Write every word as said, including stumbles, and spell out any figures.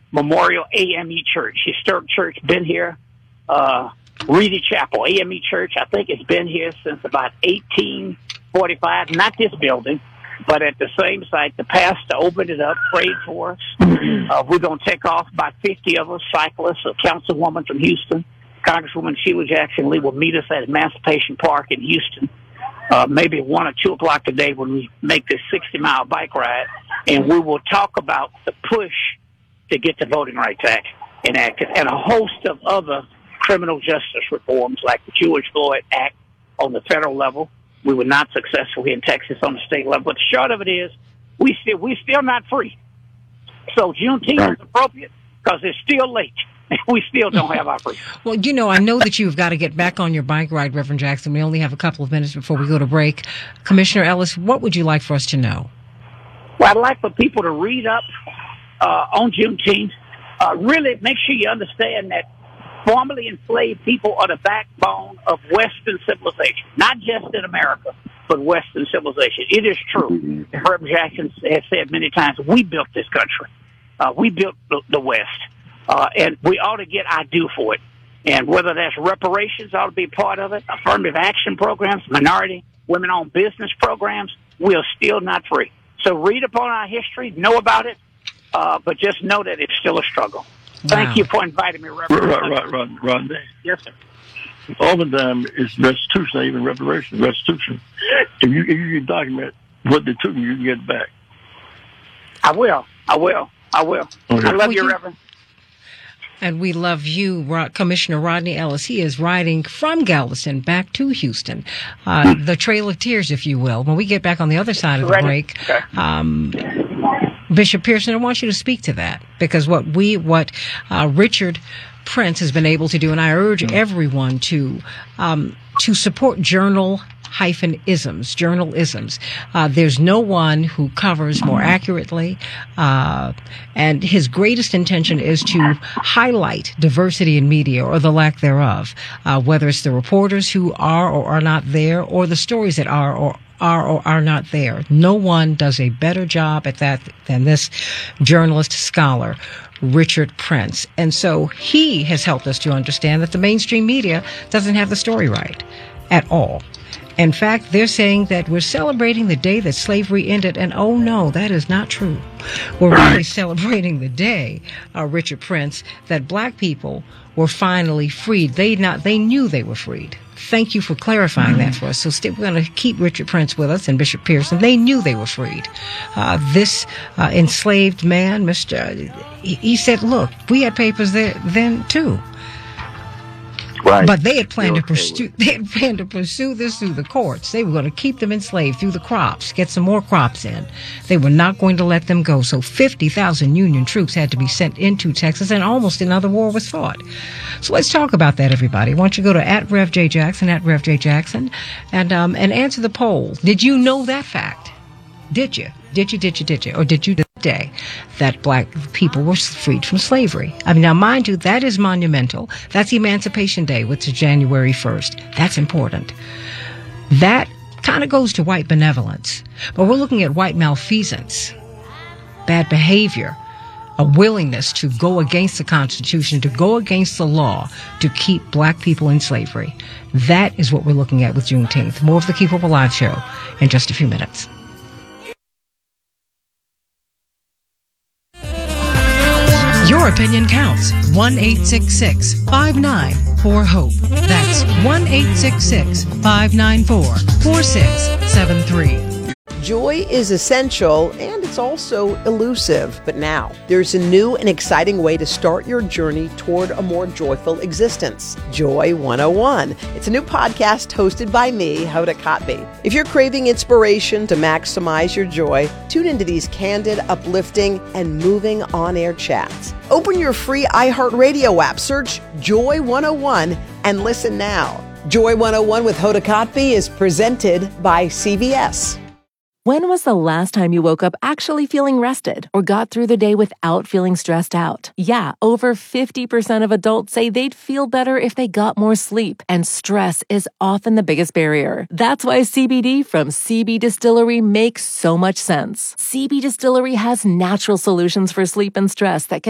Memorial A M E Church, historic church, been here. Uh, Reedy Chapel, A M E Church, I think it's been here since about eighteen forty-five. Not this building, but at the same site. The pastor opened it up, prayed for us. Uh, we're going to take off. About fifty of us, cyclists, a councilwoman from Houston, Congresswoman Sheila Jackson Lee will meet us at Emancipation Park in Houston, uh, maybe one or two o'clock today when we make this sixty-mile bike ride, and we will talk about the push to get the Voting Rights Act enacted and a host of other criminal justice reforms like the George Floyd Act on the federal level. We were not successful here in Texas on the state level. But the short of it is, we still we still not free. So Juneteenth right. is appropriate because it's still late. We still don't have our freedom. Well, you know, I know that you've got to get back on your bike ride, Reverend Jackson. We only have a couple of minutes before we go to break. Commissioner Ellis, what would you like for us to know? Well, I'd like for people to read up uh, on Juneteenth. Uh, really make sure you understand that formerly enslaved people are the backbone of Western civilization, not just in America, but Western civilization. It is true. Herb Jackson has said many times, we built this country. Uh, we built the, the West. Uh, and we ought to get our due for it. And whether that's reparations ought to be part of it, affirmative action programs, minority, women-owned business programs, we are still not free. So read upon our history, know about it, uh, but just know that it's still a struggle. Wow. Thank you for inviting me, Reverend. Right, right, right, Ron. Yes, sir. Oftentimes, it's restitution, even reparations, restitution. If you, if you can document what they took you, you can get it back. I will. I will. I will. Okay. I love you, you, Reverend. And we love you, Rod, Commissioner Rodney Ellis. He is riding from Galveston back to Houston, uh, the Trail of Tears, if you will. When we get back on the other side of the Ready? break, okay. um, Bishop Pearson, I want you to speak to that, because what we, what uh, Richard Prince has been able to do, and I urge mm-hmm. everyone to um, to support journal hyphen isms, journal isms. Uh, there's no one who covers more accurately, uh, and his greatest intention is to highlight diversity in media or the lack thereof, uh, whether it's the reporters who are or are not there or the stories that are or are or are not there. No one does a better job at that than this journalist scholar, Richard Prince. And so he has helped us to understand that the mainstream media doesn't have the story right at all. In fact, they're saying that we're celebrating the day that slavery ended, and oh no, that is not true. We're really celebrating the day, uh, Richard Prince, that black people were finally freed. They not they knew they were freed. Thank you for clarifying mm-hmm. that for us. So st- we're going to keep Richard Prince with us and Bishop Pearson. They knew they were freed. Uh, this uh, enslaved man, Mister He, he said, "Look, we had papers there then too." Right. But they had planned to pursue. They had planned to pursue this through the courts. They were going to keep them enslaved through the crops, get some more crops in. They were not going to let them go. So fifty thousand Union troops had to be sent into Texas, and almost another war was fought. So let's talk about that, everybody. Why don't you go to at Rev J Jackson, at Rev J Jackson, and um and answer the poll. Did you know that fact? Did you? Did you? Did you? Did you? Or did you day that black people were freed from slavery? I mean, now, mind you, that is monumental. That's Emancipation Day, which is January first. That's important. That kind of goes to white benevolence. But we're looking at white malfeasance, bad behavior, a willingness to go against the Constitution, to go against the law, to keep black people in slavery. That is what we're looking at with Juneteenth. More of the Keep Hope Alive show in just a few minutes. Your opinion counts. one eight six six, five nine four, HOPE. That's one eight six six, five nine four, four six seven three. Joy is essential, and it's also elusive. But now, there's a new and exciting way to start your journey toward a more joyful existence. Joy one oh one. It's a new podcast hosted by me, Hoda Kotb. If you're craving inspiration to maximize your joy, tune into these candid, uplifting, and moving on-air chats. Open your free iHeartRadio app, search Joy one oh one, and listen now. Joy one oh one with Hoda Kotb is presented by C V S. When was the last time you woke up actually feeling rested or got through the day without feeling stressed out? Yeah, over fifty percent of adults say they'd feel better if they got more sleep, and stress is often the biggest barrier. That's why C B D from C B Distillery makes so much sense. C B Distillery has natural solutions for sleep and stress that can